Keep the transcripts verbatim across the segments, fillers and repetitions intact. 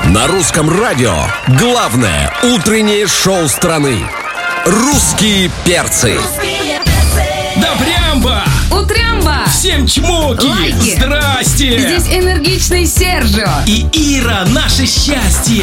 На русском радио главное утреннее шоу страны. Русские перцы. Да прямба! Утрямба! Всем чмоки! Лайки! Здрасте! Здесь энергичный Сержио. И Ира, наше счастье!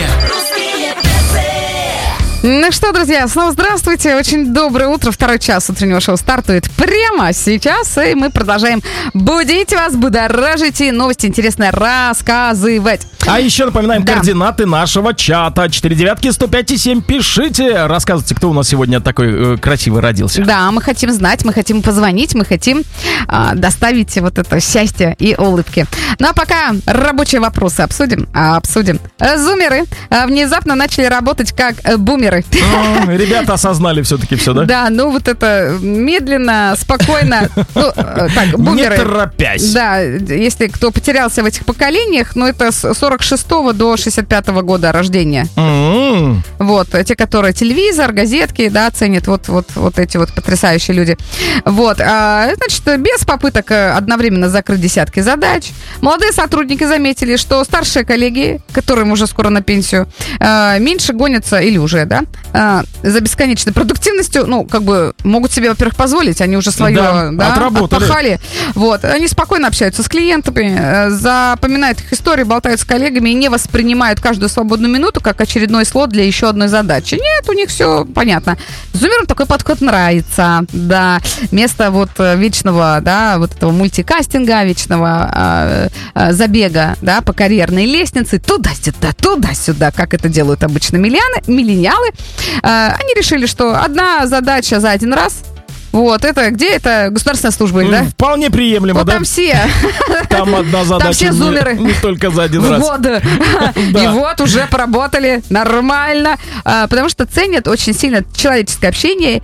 Ну что, друзья, снова здравствуйте. Очень доброе утро. Второй час утреннего шоу стартует прямо сейчас. И мы продолжаем будить вас, будоражить и новости интересные рассказывать. А еще напоминаем, Да. координаты нашего чата. четыре девятки сто пять и семь. Пишите, рассказывайте, кто у нас сегодня такой э, красивый родился. Да, мы хотим знать, мы хотим позвонить, мы хотим а, доставить вот это счастье и улыбки. Ну а пока рабочие вопросы обсудим. А, обсудим. Э, Зумеры а, внезапно начали работать как э, бумеры. М, Ребята осознали все-таки все, да? Да, ну вот это медленно, спокойно. Ну, э, так, бумеры. Не торопясь. Да, если кто потерялся в этих поколениях, ну это с сорок шестого до шестьдесят пятого года рождения. М, Вот, те, которые телевизор, газетки, да, ценят, вот, вот, вот эти вот потрясающие люди. Вот, а, значит, без попыток одновременно закрыть десятки задач. Молодые сотрудники заметили, что старшие коллеги, которым уже скоро на пенсию, а, меньше гонятся, или уже, да, а, за бесконечной продуктивностью, ну, как бы, могут себе, во-первых, позволить, они уже свое, Да, да, отработали. отпахали. Вот, они спокойно общаются с клиентами, э, запоминают их истории, болтают с коллегами и не воспринимают каждую свободную минуту как очередной слот для еще одной задачи. Нет, у них все понятно. Зумерам такой подход нравится, да. Вместо вот э, вечного, да, вот этого мультикастинга, вечного э, э, забега, да, по карьерной лестнице, туда-сюда, туда-сюда, как это делают обычно миллионы, миллениалы, э, они решили, что одна задача за один раз. Вот, это где это? Государственная служба, м, да? Вполне приемлемо, Вот да? там все. Там одна задача. все не- зумеры. Не только за один раз. Вот. И вот уже поработали нормально. А, Потому что ценят очень сильно человеческое общение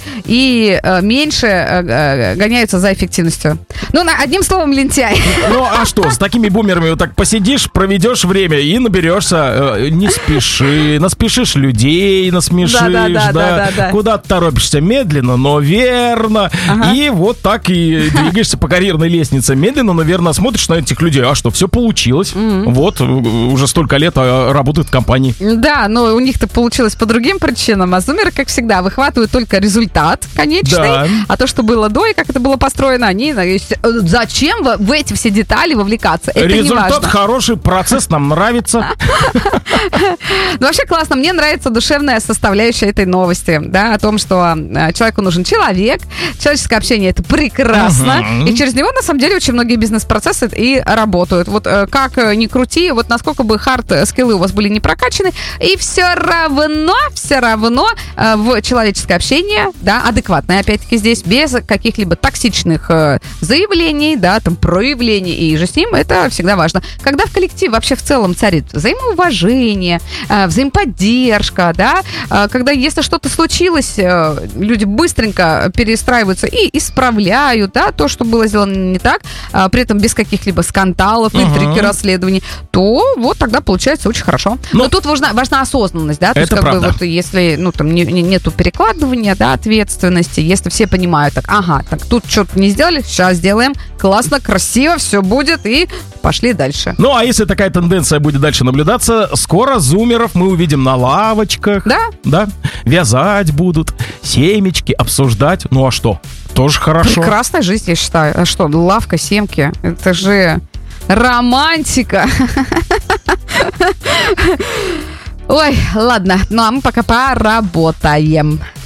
и а, меньше а, а, гоняются за эффективностью. Ну, на- одним словом, лентяй. Ну, а что, с такими бумерами вот так посидишь, проведешь время и наберешься, э, не спеши, наспешишь людей, насмешишь, Да, да, да, да, да, да, да. куда торопишься медленно, но верно, Ага. и вот так и двигаешься по карьерной лестнице медленно, но верно, смотришь на этих людей, а что, все получилось, вот, э, уже столько лет а, работают в компании. Да, но у них-то получилось по другим причинам, а зумеры, как всегда, выхватывают только результат конечный, Да. а то, что было до и как это было построено, они... э, Зачем в в эти все детали вовлекаться? Это не Результат важно. хороший, процесс нам нравится. Ну, вообще классно. Мне нравится душевная составляющая этой новости, да, о том, что э, человеку нужен человек, человеческое общение — это прекрасно, Мгм. и через него, на самом деле, очень многие бизнес-процессы и работают. Вот э, как э, ни крути, вот насколько бы хард-скиллы у вас были не прокачаны, и все равно, все равно э, в человеческое общение, да, адекватное, опять-таки, здесь, без каких-либо токсичных э, заявлений, да, там, проявлений, и же с ним это всегда важно. Когда в коллективе вообще в целом царит взаимоуважение, э, взаимоподдержка, да, э, когда если что-то случилось, э, люди быстренько перестраиваются и исправляют, да, то, что было сделано не так, а, при этом без каких-либо скандалов, Мгм. интриг и расследований, то вот тогда получается очень хорошо. Но, Ну, тут важна, важна осознанность, да, то есть это как бы правда. вот если, ну, там не- не- нету перекладывания, да, ответственности, если все понимают, так, ага, так тут что-то не сделали, сейчас сделаем, классно, красиво, все будет, и пошли дальше. Ну, а если такая тенденция будет дальше наблюдаться, скоро зумеров мы увидим на лавочках. Да? Да. Вязать будут, семечки обсуждать. Ну, а что? Тоже хорошо. Прекрасная жизнь, я считаю. А что, лавка, семки, это же романтика. Ой, ладно, ну а мы пока поработаем.